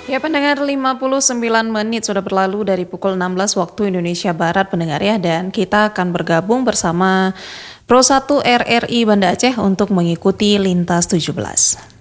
Ya pendengar, 59 menit sudah berlalu dari pukul 16 waktu Indonesia Barat pendengar ya, dan kita akan bergabung bersama Pro 1 RRI Banda Aceh untuk mengikuti Lintas 17.